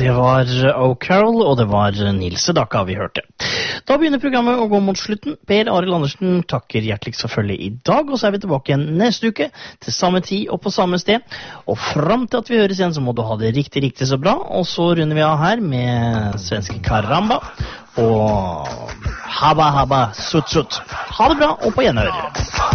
Det var O'Carroll, og det var Nils Sedaka vi hørte. Da begynner programmet å gå mot slutten. Per Arild Andersen takker hjerteligst for følget i dag, og så er vi tilbake igjen neste uke, til samme tid og på samme sted. Og frem til at vi høres igjen, så må du ha det riktig, riktig så bra. Og så runder vi av her med svenske Karamba og Habba Habba Sut Sut. Ha det bra, og på gjenhør.